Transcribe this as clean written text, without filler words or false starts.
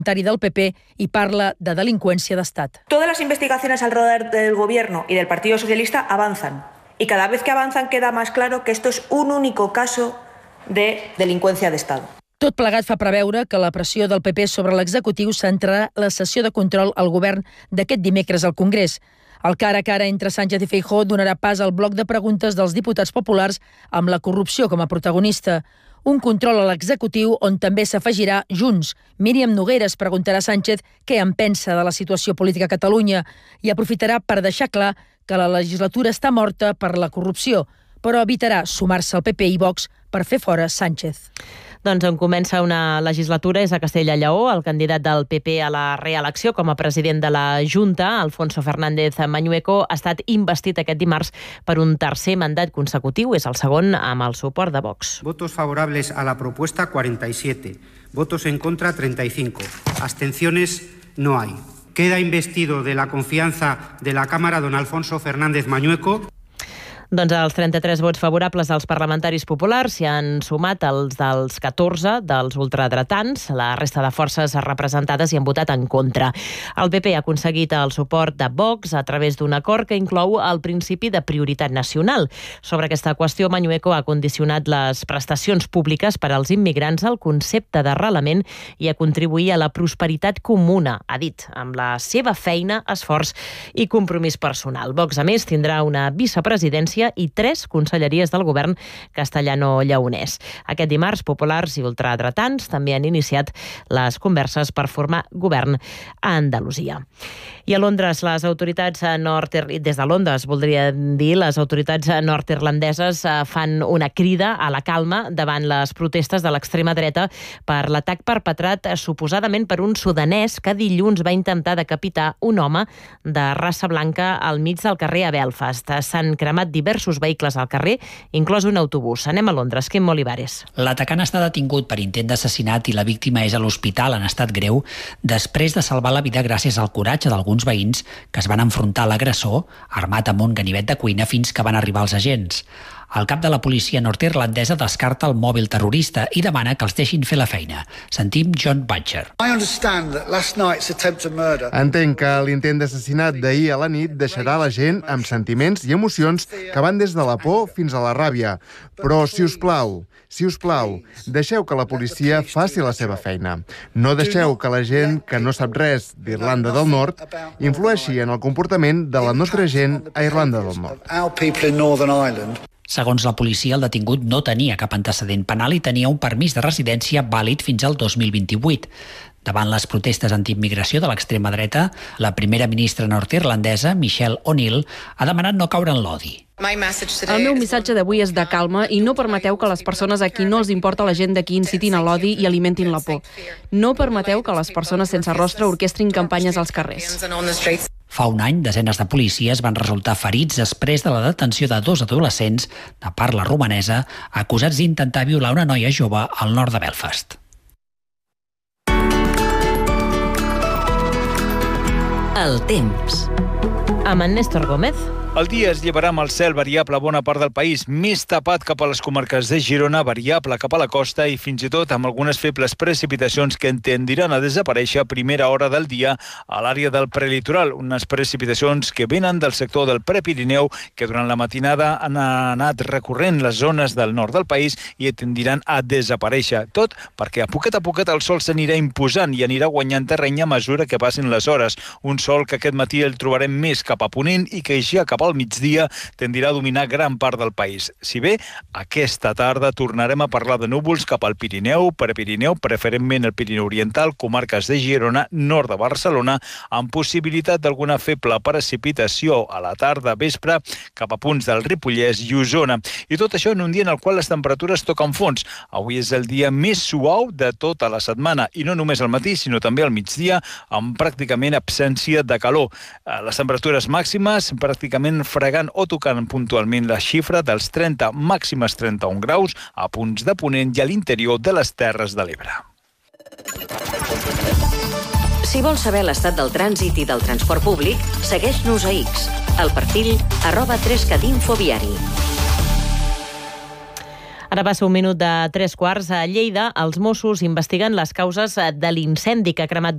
del PP y parla de delincuencia de Estado. Todas las investigaciones alrededor del Gobierno y del Partido Socialista avanzan. Y cada vez que avanzan queda más claro que esto es un único caso de delincuencia de Estado. Tot plegat fa preveure que la pressió del PP sobre l'executiu centrarà la sessió de control al govern d'aquest dimecres al Congrés. El cara a cara entre Sánchez i Feijóo donarà pas al bloc de preguntes dels diputats populars amb la corrupció com a protagonista. Un control a l'executiu on també s'afegirà Junts. Míriam Nogueras preguntarà a Sánchez què en pensa de la situació política a Catalunya i aprofitarà per deixar clar que la legislatura està morta per la corrupció, però evitarà sumar-se al PP i Vox per fer fora Sánchez. Doncs on comença una legislatura és a Castella i Lleó. El candidat del PP a la reelecció com a president de la Junta, Alfonso Fernández Mañueco, ha estat investit aquest dimarts per un tercer mandat consecutiu. És el segon amb el suport de Vox. Votos favorables a la propuesta 47, votos en contra 35, abstenciones no hay. Queda investido de la confianza de la Cámara don Alfonso Fernández Mañueco. Doncs els 33 vots favorables dels parlamentaris populars s'hi han sumat els dels 14 dels ultradretans. La resta de forces representades hi han votat en contra. El PP ha aconseguit el suport de Vox a través d'un acord que inclou el principi de prioritat nacional. Sobre aquesta qüestió, Mañueco ha condicionat les prestacions públiques per als immigrants al concepte d'arrelament i a contribuir a la prosperitat comuna, ha dit, amb la seva feina, esforç i compromís personal. Vox, a més, tindrà una vicepresidència i 3 conselleries del govern castellano-lleonès. Aquest dimarts, populars i ultradretans també han iniciat les converses per formar govern a Andalusia. I a Londres, les autoritats des de Londres, voldria dir, les autoritats nord-irlandeses fan una crida a la calma davant les protestes de l'extrema dreta per l'atac perpetrat suposadament per un sudanès que dilluns va intentar decapitar un home de raça blanca al mig del carrer a Belfast. S'han cremat diversos vehicles al carrer, inclòs un autobús. Anem a Londres. Quim Olivares. L'atacant està detingut per intent d'assassinat i la víctima és a l'hospital en estat greu després de salvar la vida gràcies al coratge d'alguns veïns que es van enfrontar a l'agressor armat amb un ganivet de cuina fins que van arribar els agents. El cap de la policia nord-irlandesa descarta el mòbil terrorista i demana que els deixin fer la feina. Sentim John Butcher. Entenc que l'intent d'assassinat d'ahir a la nit deixarà la gent amb sentiments i emocions que van des de la por fins a la ràbia. Però, si us plau, deixeu que la policia faci la seva feina. No deixeu que la gent que no sap res d'Irlanda del Nord influeixi en el comportament de la nostra gent a Irlanda del Nord. Segons la policia, el detingut no tenia cap antecedent penal i tenia un permís de residència vàlid fins al 2028. Davant les protestes antiimmigració de l'extrema dreta, la primera ministra nord-irlandesa, Michelle O'Neill, ha demanat no caure en l'odi. El meu missatge d'avui és de calma i no permeteu que les persones a qui no els importa la gent d'aquí incitin a l'odi i alimentin la por. No permeteu que les persones sense rostre orquestrin campanyes als carrers. Fa un any, desenes de policies van resultar ferits després de la detenció de 2 adolescents de parla romanesa acusats d'intentar violar una noia jove al nord de Belfast. El temps. Amb en Néstor Gómez. El dia es llevarà amb el cel variable a bona part del país, més tapat cap a les comarques de Girona, variable cap a la costa i fins i tot amb algunes febles precipitacions que tendiran a desaparèixer a primera hora del dia a l'àrea del prelitoral. Unes precipitacions que venen del sector del Prepirineu, que durant la matinada han anat recorrent les zones del nord del país i tendiran a desaparèixer. Tot perquè a poquet el sol s'anirà imposant i anirà guanyant terreny a mesura que passin les hores. Un sol que aquest matí el trobarem més cap a ponent i que ja cap al migdia tendirà a dominar gran part del país. Si bé, aquesta tarda tornarem a parlar de núvols cap al Pirineu, Prepirineu, preferentment el Pirineu Oriental, comarques de Girona, nord de Barcelona, amb possibilitat d'alguna feble precipitació a la tarda, vespre, cap a punts del Ripollès i Osona. I tot això en un dia en el qual les temperatures toquen fons. Avui és el dia més suau de tota la setmana, i no només al matí, sinó també al migdia, amb pràcticament absència de calor. Les temperatures màximes pràcticament fregant o tocant puntualment la xifra dels 30, màximes 31 graus a punts de ponent i a l'interior de les Terres de l'Ebre. Si vols saber l'estat del trànsit i del transport públic, segueix-nos a X, al perfil @3catinfoviari. Ara passa 1 minut de 3 quarts. A Lleida, els Mossos investiguen les causes de l'incendi que ha cremat